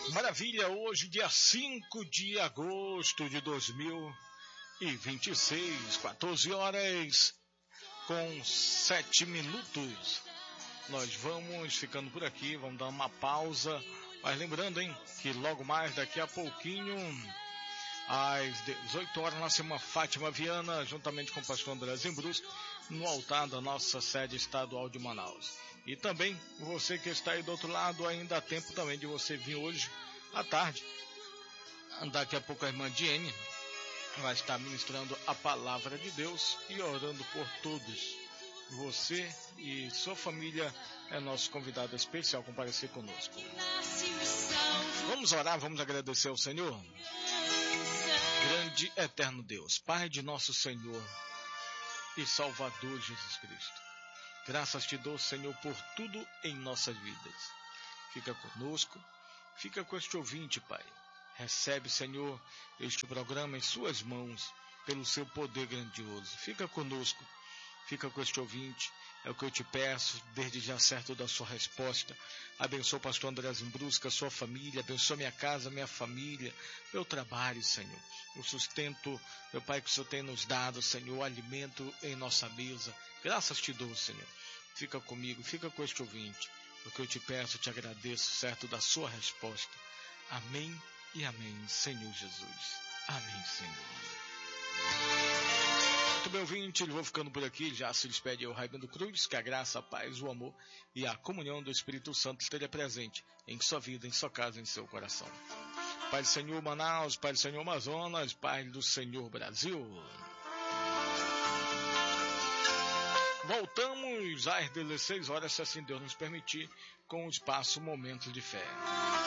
Maravilha, hoje dia 5 de agosto de 2026, 14 horas com 7 minutos. Nós vamos ficando por aqui, vamos dar uma pausa, mas lembrando, hein, que logo mais daqui a pouquinho, às 18 horas, nós temos a Fátima Viana, juntamente com o pastor André Zembrusco, no altar da nossa sede estadual de Manaus. E também, você que está aí do outro lado, ainda há tempo também de você vir hoje à tarde. Daqui a pouco a irmã Diene vai estar ministrando a palavra de Deus e orando por todos. Você e sua família é nosso convidado especial a comparecer conosco. Vamos orar, vamos agradecer ao Senhor. Grande eterno Deus, Pai de nosso Senhor e Salvador Jesus Cristo, graças te dou, Senhor, por tudo em nossas vidas. Fica conosco, fica com este ouvinte, Pai. Recebe, Senhor, este programa em suas mãos, pelo seu poder grandioso. Fica conosco, fica com este ouvinte. É o que eu te peço, desde já certo da sua resposta. Abençoa o pastor André Zembrusco, a sua família, abençoa minha casa, minha família, meu trabalho, Senhor. O sustento, meu Pai, que o Senhor tem nos dado, Senhor, o alimento em nossa mesa. Graças te dou, Senhor. Fica comigo, fica com este ouvinte. O que eu te peço, te agradeço, certo da sua resposta. Amém e amém, Senhor Jesus. Amém, Senhor. Muito bem, ouvinte, eu vou ficando por aqui. Já se despede o Raimundo Cruz, que a graça, a paz, o amor e a comunhão do Espírito Santo esteja presente em sua vida, em sua casa, em seu coração. Pai do Senhor Manaus, Pai do Senhor Amazonas, Pai do Senhor Brasil. Voltamos às 16 horas, se assim Deus nos permitir, com o espaço Momentos de Fé.